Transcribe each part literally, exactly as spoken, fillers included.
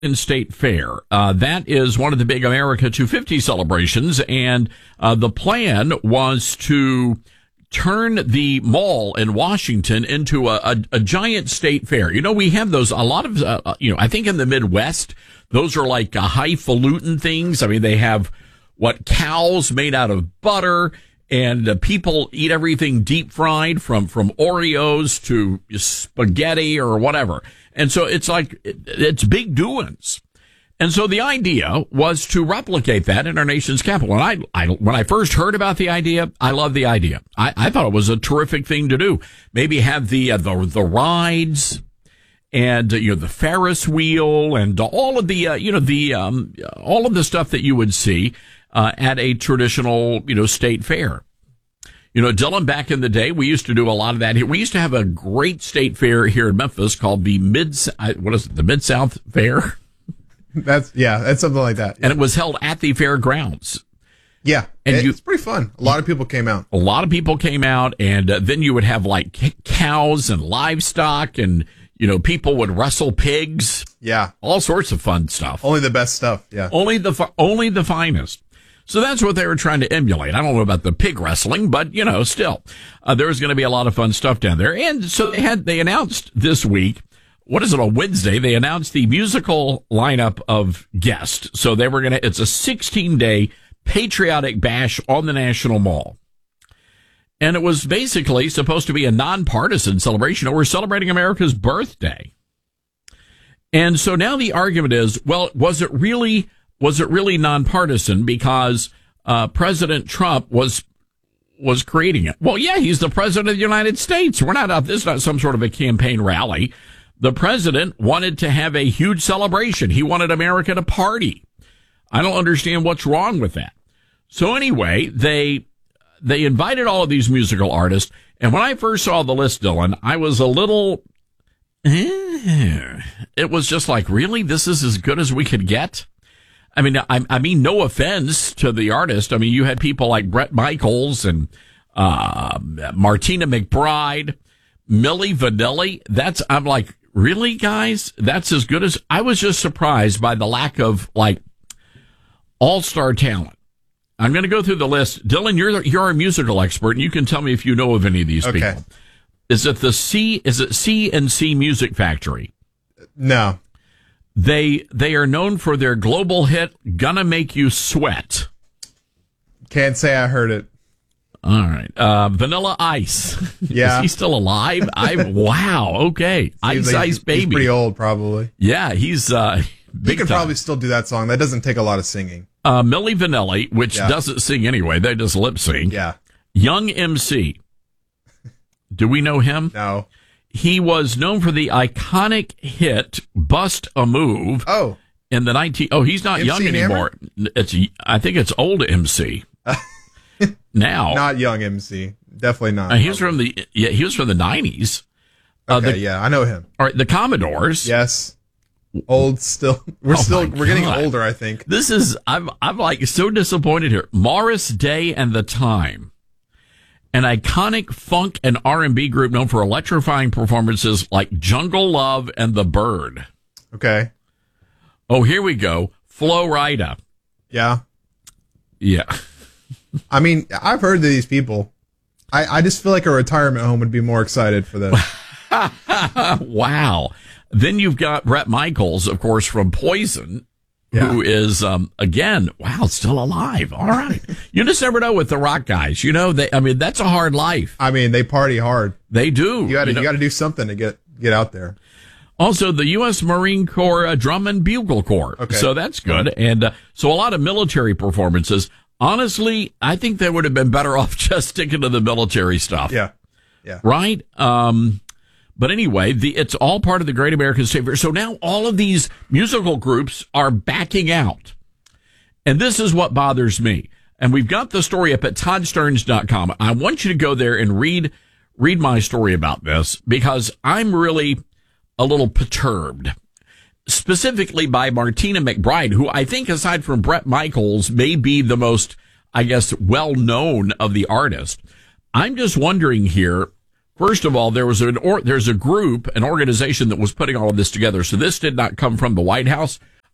State Fair. Uh, that is one of the big America two fifty celebrations, and uh, the plan was to turn the mall in Washington into a, a, a giant state fair. You know, we have those, a lot of, uh, you know, I think in the Midwest, those are like uh, highfalutin things. I mean, they have, what, cows made out of butter, and uh, people eat everything deep fried from, from Oreos to spaghetti or whatever. And so it's like, it, it's big doings. And so the idea was to replicate that in our nation's capital. And I, I when I first heard about the idea, I loved the idea. I, I thought it was a terrific thing to do. Maybe have the, uh, the, the rides and, uh, you know, the Ferris wheel and all of the, uh, you know, the, um, all of the stuff that you would see, uh, at a traditional, you know, state fair. You know, Dylan, back in the day, we used to do a lot of that here. We used to have a great state fair here in Memphis called the Mid, what is it, the Mid-South Fair? That's, yeah, that's something like that. Yeah. And it was held at the fairgrounds. Yeah, and it's you, pretty fun. A lot of people came out. A lot of people came out, and uh, then you would have like c- cows and livestock, and, you know, people would wrestle pigs. Yeah. All sorts of fun stuff. Only the best stuff, yeah. Only the, fi- only the finest. So that's what they were trying to emulate. I don't know about the pig wrestling, but, you know, still, uh, there was going to be a lot of fun stuff down there. And so they had, they announced this week, what is it, on Wednesday, they announced the musical lineup of guests. So they were going to, it's a sixteen day patriotic bash on the National Mall. And it was basically supposed to be a nonpartisan celebration. We're celebrating America's birthday. And so now the argument is, well, was it really, was it really nonpartisan because, uh, President Trump was, was creating it? Well, yeah, he's the president of the United States. We're not out, this is not some sort of a campaign rally. The president wanted to have a huge celebration. He wanted America to party. I don't understand what's wrong with that. So anyway, they, they invited all of these musical artists. And when I first saw the list, Dylan, I was a little, eh, it was just like, really? This is as good as we could get? I mean, I, I mean, no offense to the artist. I mean, you had people like Bret Michaels and, uh, Martina McBride, Milli Vanilli. That's, I'm like, really, guys? That's as good as, I was just surprised by the lack of, like, all-star talent. I'm going to go through the list. Dylan, you're you're a musical expert, and you can tell me if you know of any of these okay. people. Is it the C, is it C and C Music Factory? No. They, they are known for their global hit, Gonna Make You Sweat. Can't say I heard it. All right. Uh, Vanilla Ice. Yeah. Is he still alive? I Wow. Okay. Ice like Ice Baby. He's pretty old, probably. Yeah. He's, uh, big He could time. probably still do that song. That doesn't take a lot of singing. Uh, Milli Vanilli, which yeah. doesn't sing anyway. They just lip sync. Yeah. Young M C. Do we know him? No. He was known for the iconic hit Bust a Move. Oh. In the nineteen, oh, he's not M C young anymore. Hammer? It's, I think it's old M C. Now. Not young M C. Definitely not. Uh, he was from the, yeah, he was from the nineties. Uh, okay, the, yeah, I know him. All right, the Commodores. Yes. Old still. We're Oh still, my we're getting God. older, I think. This is, I'm, I'm like so disappointed here. Morris Day and the Time, an iconic funk and R and B group known for electrifying performances like Jungle Love and The Bird. Okay. Oh, here we go. Flo Rida. Yeah. Yeah. I mean, I've heard of these people. I, I just feel like a retirement home would be more excited for them. Wow. Then you've got Bret Michaels, of course, from Poison, Yeah. who is, um, again, wow, still alive. All right. You just never know with the rock guys. You know, they, I mean, that's a hard life. I mean, they party hard. They do. You got to you know? you got to do something to get get out there. Also, the U S Marine Corps uh, Drum and Bugle Corps. Okay. So that's good. And uh, so a lot of military performances. Honestly, I think they would have been better off just sticking to the military stuff. Yeah. Yeah. Right? Um, but anyway, the, it's all part of the Great American State Fair. So now all of these musical groups are backing out. And this is what bothers me. And we've got the story up at todd stearns dot com. I want you to go there and read, read my story about this because I'm really a little perturbed. Specifically by Martina McBride, who I think aside from Bret Michaels may be the most, I guess, well-known of the artists. I'm just wondering here, first of all, there was an or, there's a group, an organization that was putting all of this together. So this did not come from the White House.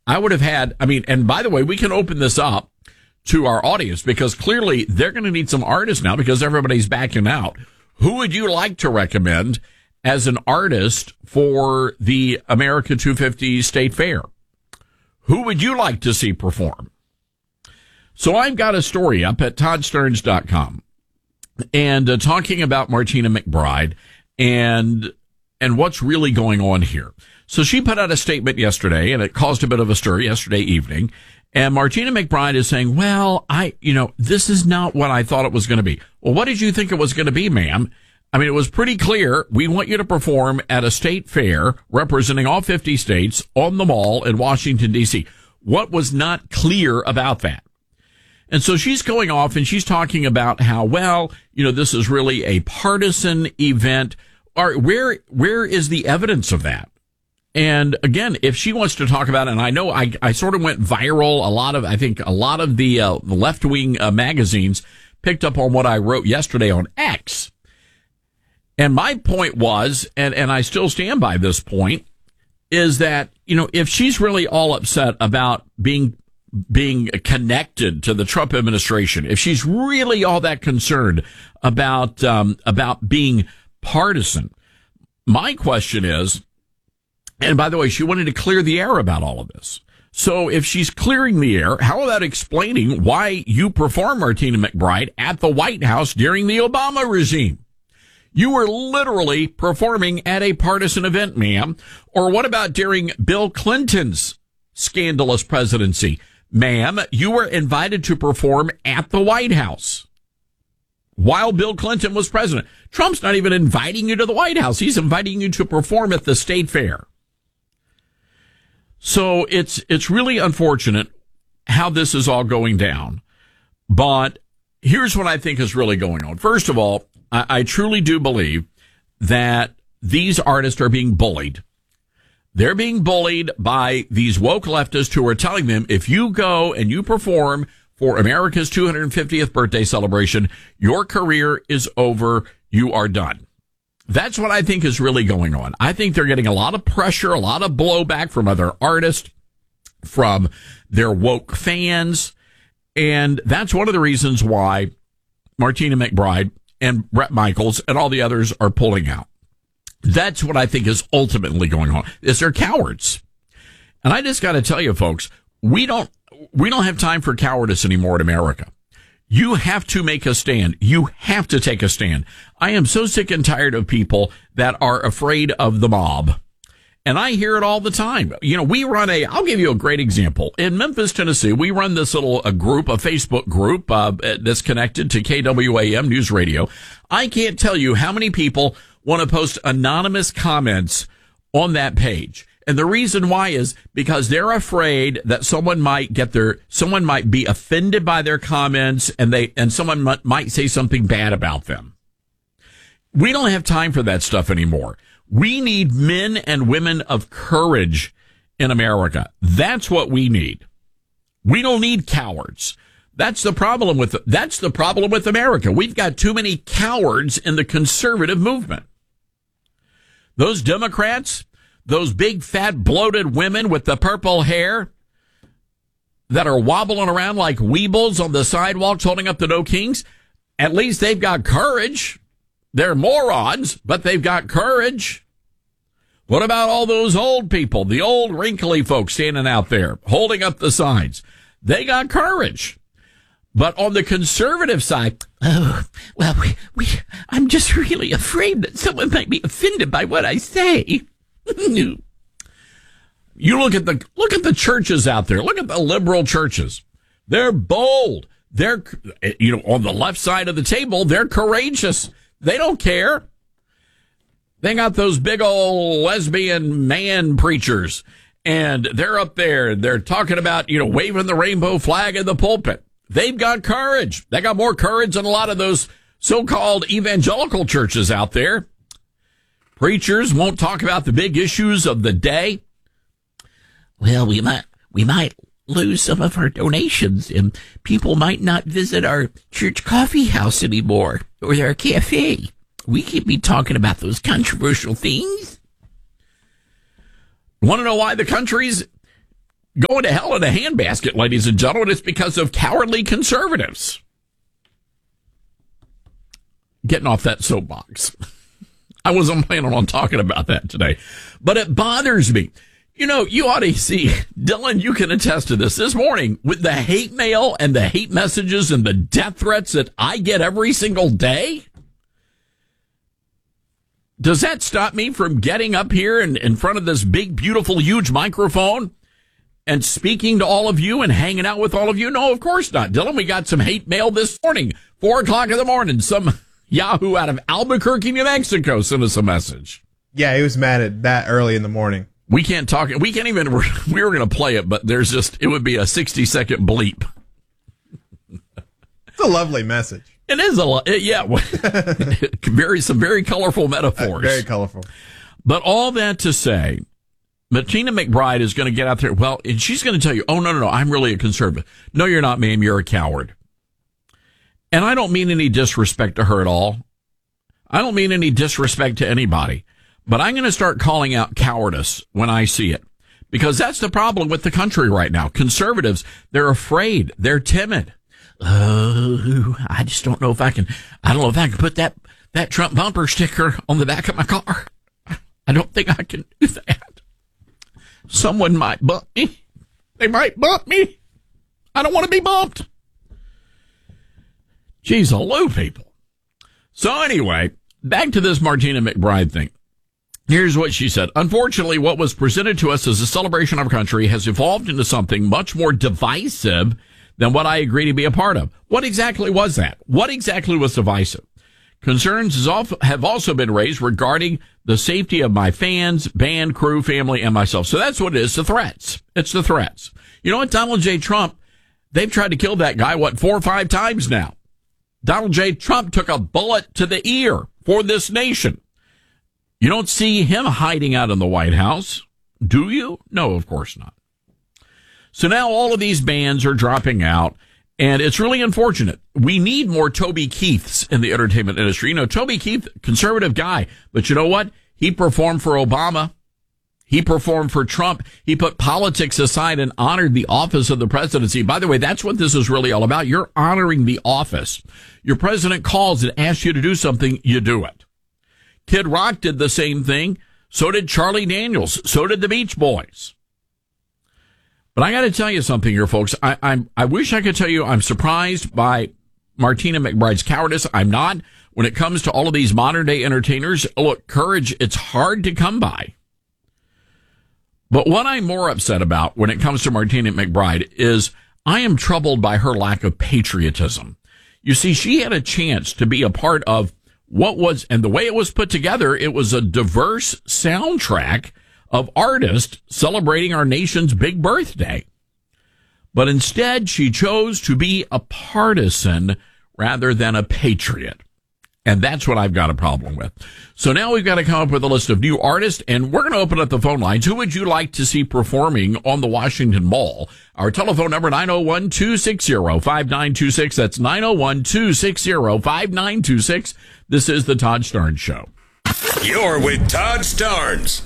I would have had, I mean, and by the way, we can open this up to our audience because clearly they're going to need some artists now because everybody's backing out. Who would you like to recommend as an artist for the America two fifty State Fair? Who would you like to see perform? So I've got a story up at todd stearns dot com and uh, talking about Martina McBride and and what's really going on here. So she put out a statement yesterday, and it caused a bit of a stir yesterday evening. And Martina McBride is saying, well, I, you know, this is not what I thought it was going to be. Well, what did you think it was going to be, ma'am? I mean, it was pretty clear. We want you to perform at a state fair representing all fifty states on the Mall in Washington, D C. What was not clear about that? And so she's going off and she's talking about how, well, you know, this is really a partisan event. Or where, where is the evidence of that? And again, if she wants to talk about it, and I know I, I sort of went viral. A lot of, I think a lot of the uh, left-wing uh, magazines picked up on what I wrote yesterday on X. And my point was, and, and I still stand by this point, is that, you know, if she's really all upset about being being connected to the Trump administration, if she's really all that concerned about um, about being partisan, my question is, and by the way, she wanted to clear the air about all of this. So if she's clearing the air, how about explaining why you performed Martina McBride at the White House during the Obama regime? You were literally performing at a partisan event, ma'am. Or what about during Bill Clinton's scandalous presidency? Ma'am, you were invited to perform at the White House while Bill Clinton was president. Trump's not even inviting you to the White House. He's inviting you to perform at the state fair. So it's it's really unfortunate how this is all going down. But here's what I think is really going on. First of all, I, I truly do believe that these artists are being bullied. They're being bullied by these woke leftists who are telling them, if you go and you perform for America's two hundred fiftieth birthday celebration, your career is over. You are done. That's what I think is really going on. I think they're getting a lot of pressure, a lot of blowback from other artists, from their woke fans. And that's one of the reasons why Martina McBride and Bret Michaels and all the others are pulling out. That's what I think is ultimately going on, is they're cowards. And I just got to tell you, folks, we don't, we don't have time for cowardice anymore in America. You have to make a stand. You have to take a stand. I am so sick and tired of people that are afraid of the mob. And I hear it all the time. You know, we run a, I'll give you a great example. In Memphis, Tennessee, we run this little a group, a Facebook group uh, that's connected to K W A M News Radio. I can't tell you how many people want to post anonymous comments on that page. And the reason why is because they're afraid that someone might get their, someone might be offended by their comments and they, and someone might, might say something bad about them. We don't have time for that stuff anymore. We need men and women of courage in America. That's what we need. We don't need cowards. That's the problem with, that's the problem with America. We've got too many cowards in the conservative movement. Those Democrats, those big, fat, bloated women with the purple hair that are wobbling around like weebles on the sidewalks holding up the No Kings, at least they've got courage. They're morons, but they've got courage. What about all those old people, the old wrinkly folks standing out there holding up the signs? They got courage. But on the conservative side, oh, well, we, we, I'm just really afraid that someone might be offended by what I say. You look at the, look at the churches out there. Look at the liberal churches. They're bold. They're, you know, on the left side of the table, they're courageous. They don't care. They got those big old lesbian man preachers, and they're up there. They're talking about, you know, waving the rainbow flag in the pulpit. They've got courage. They got more courage than a lot of those so-called evangelical churches out there. Preachers won't talk about the big issues of the day. Well, we might, we might lose some of our donations, and people might not visit our church coffee house anymore or our cafe. We can't be talking about those controversial things. Want to know why the country's going to hell in a handbasket, ladies and gentlemen. It's because of cowardly conservatives. Getting off that soapbox. I wasn't planning on talking about that today, but it bothers me. You know, you ought to see, Dylan, you can attest to this. This morning, with the hate mail and the hate messages and the death threats that I get every single day, does that stop me from getting up here in, in front of this big, beautiful, huge microphone and speaking to all of you and hanging out with all of you? No, of course not. Dylan, we got some hate mail this morning, four o'clock in the morning. Some Yahoo out of Albuquerque, New Mexico sent us a message. Yeah, he was mad at that early in the morning. We can't talk. We can't even, we were going to play it, but there's just, it would be a sixty second bleep. It's a lovely message. It is a lot. Yeah. very, some very colorful metaphors. Uh, very colorful. But all that to say, Martina McBride is going to get out there. Well, and she's going to tell you, oh, no, no, no, I'm really a conservative. No, you're not, ma'am. You're a coward. And I don't mean any disrespect to her at all. I don't mean any disrespect to anybody. But I'm going to start calling out cowardice when I see it. Because that's the problem with the country right now. Conservatives, they're afraid. They're timid. Oh, I just don't know if I can, I don't know if I can put that, that Trump bumper sticker on the back of my car. I don't think I can do that. Someone might bump me. They might bump me. I don't want to be bumped. Jeez, hello, people. So anyway, back to this Martina McBride thing. Here's what she said. Unfortunately, what was presented to us as a celebration of our country has evolved into something much more divisive than what I agree to be a part of. What exactly was that? What exactly was divisive? Concerns have also been raised regarding the safety of my fans, band, crew, family, and myself. So that's what it is, the threats. It's the threats. You know what, Donald J. Trump, they've tried to kill that guy, what, four or five times now. Donald J. Trump took a bullet to the ear for this nation. You don't see him hiding out in the White House, do you? No, of course not. So now all of these bands are dropping out, and it's really unfortunate. We need more Toby Keiths in the entertainment industry. You know, Toby Keith, conservative guy, but you know what? He performed for Obama. He performed for Trump. He put politics aside and honored the office of the presidency. By the way, that's what this is really all about. You're honoring the office. Your president calls and asks you to do something, you do it. Kid Rock did the same thing. So did Charlie Daniels. So did the Beach Boys. But I got to tell you something here, folks. I, I'm, I wish I could tell you I'm surprised by Martina McBride's cowardice. I'm not. When it comes to all of these modern day entertainers, look, courage, it's hard to come by. But what I'm more upset about when it comes to Martina McBride is I am troubled by her lack of patriotism. You see, she had a chance to be a part of what was, and the way it was put together, it was a diverse soundtrack of artists celebrating our nation's big birthday. But instead, she chose to be a partisan rather than a patriot. And that's what I've got a problem with. So now we've got to come up with a list of new artists, and we're going to open up the phone lines. Who would you like to see performing on the Washington Mall? Our telephone number, nine oh one, two six zero, five nine two six. That's nine oh one, two six zero, five nine two six. This is the Todd Starnes Show. You're with Todd Starnes.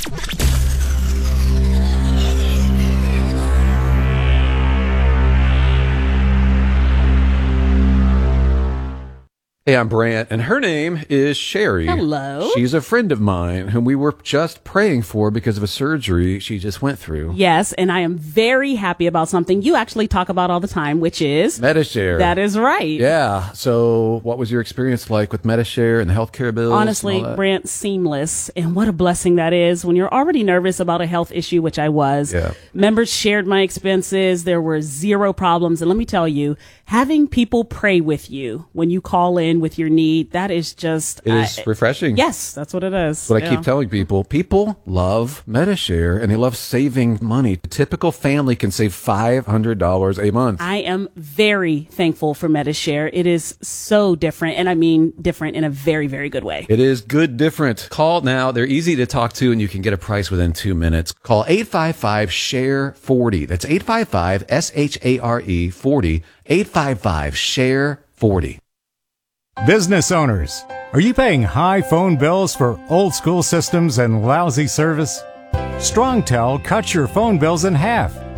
Hey, I'm Brant, and her name is Sherry. Hello. She's a friend of mine whom we were just praying for because of a surgery she just went through. Yes, and I am very happy about something you actually talk about all the time, which is Medi-Share. That is right. Yeah. So what was your experience like with Medi-Share and the healthcare bills? Honestly, Brant, seamless. And what a blessing that is when you're already nervous about a health issue, which I was. Yeah. Members shared my expenses. There were zero problems. And let me tell you, having people pray with you when you call in with your need, that is just it is uh, refreshing. Yes, that's what it is. What yeah. I keep telling people, people love Medi-Share and they love saving money. A typical family can save five hundred dollars a month. I am very thankful for Medi-Share. It is so different, and I mean different in a very, very good way. It is good different. Call now. They're easy to talk to, and you can get a price within two minutes. Call eight five five, S H A R E, forty. That's eight five five, S H A R E, forty. eight five five, S H A R E, forty. Business owners, are you paying high phone bills for old school systems and lousy service? StrongTel cuts your phone bills in half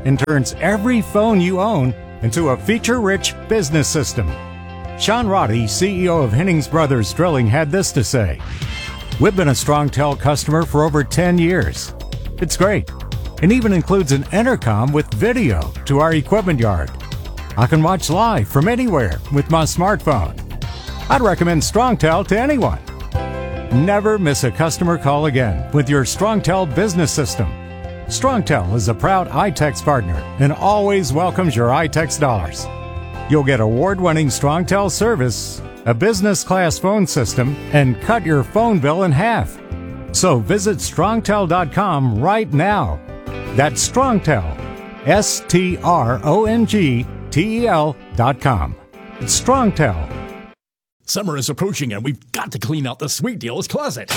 and turns every phone you own into a feature-rich business system. Sean Roddy, C E O of Hennings Brothers Drilling, had this to say. We've been a StrongTel customer for over ten years. It's great, and even includes an intercom with video to our equipment yard. I can watch live from anywhere with my smartphone. I'd recommend StrongTel to anyone. Never miss a customer call again with your StrongTel business system. StrongTel is a proud iTex partner and always welcomes your iTex dollars. You'll get award-winning StrongTel service, a business-class phone system, and cut your phone bill in half. So visit strongtel dot com right now. That's StrongTel, S T R O N G T E L dot com. It's StrongTel. Summer is approaching and we've got to clean out the Sweet Deals closet.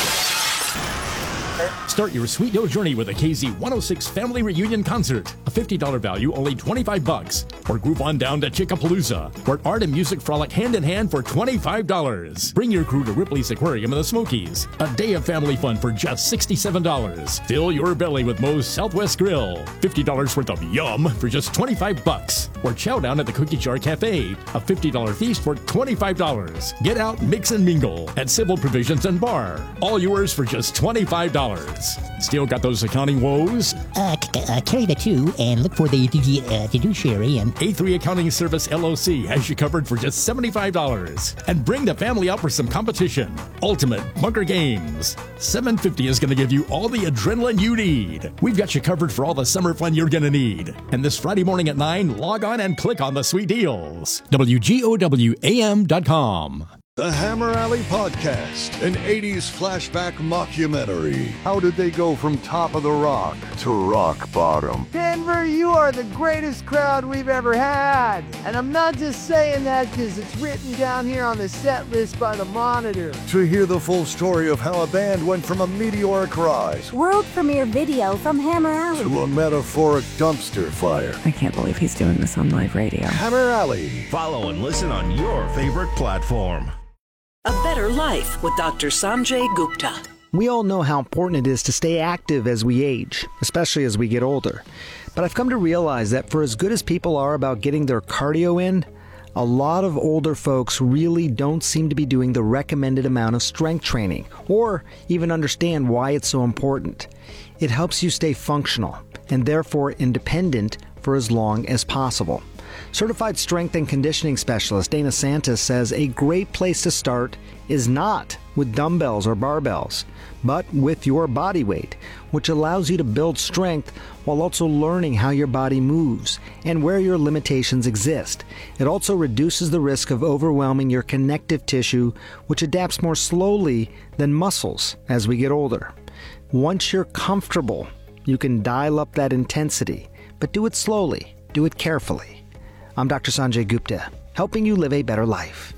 Start your Sweet Deal journey with a K Z one oh six Family Reunion Concert. A fifty dollars value, only twenty-five bucks. Or group on down to Chickapalooza, where art and music frolic hand in hand for twenty-five dollars. Bring your crew to Ripley's Aquarium in the Smokies. A day of family fun for just sixty-seven dollars. Fill your belly with Moe's Southwest Grill. fifty dollars worth of yum for just twenty-five bucks. Or chow down at the Cookie Jar Cafe. A fifty dollars feast for twenty-five dollars. Get out, mix and mingle at Civil Provisions and Bar. All yours for just twenty-five dollars. Still got those accounting woes? Uh, c- uh, carry the two and look for the the, uh, the fiduciary and... A three Accounting Service L L C has you covered for just seventy-five dollars. And bring the family out for some competition. Ultimate Bunker Games. seven fifty is going to give you all the adrenaline you need. We've got you covered for all the summer fun you're going to need. And this Friday morning at nine, log on and click on the Sweet Deals. W G O W A M dot com. The Hammer Alley Podcast, an eighties flashback mockumentary. How did they go from top of the rock to rock bottom? Denver, you are the greatest crowd we've ever had. And I'm not just saying that because it's written down here on the set list by the Monitor. To hear the full story of how a band went from a meteoric rise, world premiere video from Hammer Alley, to a metaphoric dumpster fire. I can't believe he's doing this on live radio. Hammer Alley. Follow and listen on your favorite platform. A Better Life with Doctor Sanjay Gupta. We all know how important it is to stay active as we age, especially as we get older. But I've come to realize that for as good as people are about getting their cardio in, a lot of older folks really don't seem to be doing the recommended amount of strength training, or even understand why it's so important. It helps you stay functional, and therefore independent for as long as possible. Certified strength and conditioning specialist Dana Santis says a great place to start is not with dumbbells or barbells, but with your body weight, which allows you to build strength while also learning how your body moves and where your limitations exist. It also reduces the risk of overwhelming your connective tissue, which adapts more slowly than muscles as we get older. Once you're comfortable, you can dial up that intensity, but do it slowly, do it carefully. I'm Doctor Sanjay Gupta, helping you live a better life.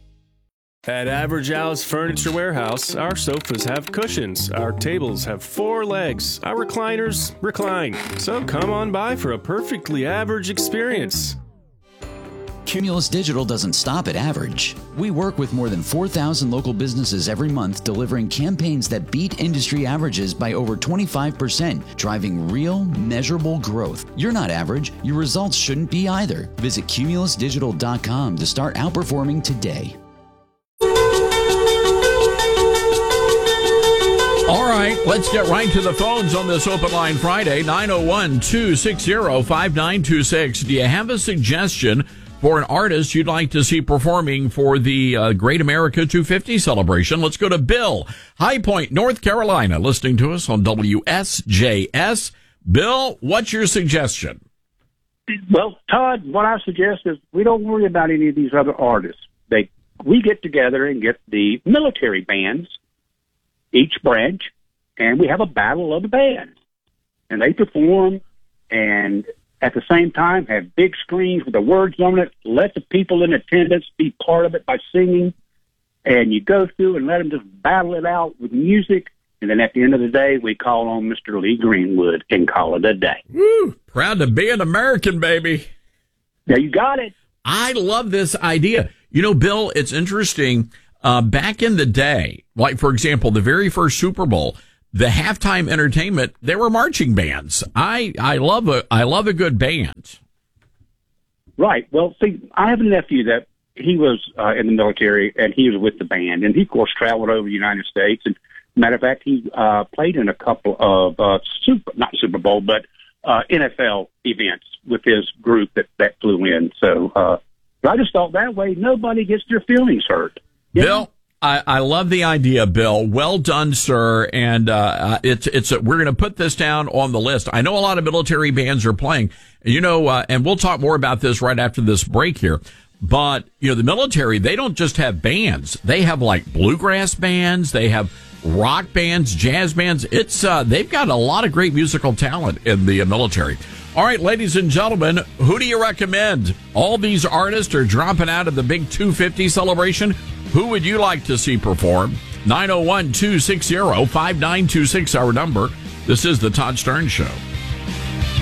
At Average Al's Furniture Warehouse, our sofas have cushions, our tables have four legs, our recliners recline. So come on by for a perfectly average experience. Cumulus Digital doesn't stop at average. We work with more than four thousand local businesses every month, delivering campaigns that beat industry averages by over twenty-five percent, driving real, measurable growth. You're not average. Your results shouldn't be either. Visit cumulus digital dot com to start outperforming today. All right, let's get right to the phones on this Open Line Friday, nine oh one, two six zero, five nine two six. Do you have a suggestion for an artist you'd like to see performing for the uh, Great America two fifty celebration? Let's go to Bill, High Point, North Carolina, listening to us on W S J S. Bill, what's your suggestion? Well, Todd, what I suggest is we don't worry about any of these other artists. They, we get together and get the military bands, each branch, and we have a battle of the bands. And they perform, and at the same time have big screens with the words on it. Let the people in attendance be part of it by singing. And you go through and let them just battle it out with music. And then at the end of the day, we call on Mister Lee Greenwood and call it a day. Woo! Proud to be an American, baby. Yeah, you got it. I love this idea. You know, Bill, it's interesting. Uh, back in the day, like, for example, the very first Super Bowl, the halftime entertainment, they were marching bands. I, I love a, I love a good band. Right. Well, see, I have a nephew that he was uh, in the military, and he was with the band, and he, of course, traveled over the United States. And matter of fact, he uh, played in a couple of uh, super, not Super Bowl, but uh, N F L events with his group that, that flew in. So uh, I just thought that way nobody gets their feelings hurt. You Bill, know? I, I love the idea, Bill. Well done, sir. And uh, it's it's a, we're going to put this down on the list. I know a lot of military bands are playing, you know, uh, and we'll talk more about this right after this break here. But you know, the military, they don't just have bands; they have like bluegrass bands, they have rock bands, jazz bands. It's uh, they've got a lot of great musical talent in the military. All right, ladies and gentlemen, who do you recommend? All these artists are dropping out of the big two fifty celebration. Who would you like to see perform? nine oh one, two six zero, five nine two six, our number. This is the Todd Stern Show.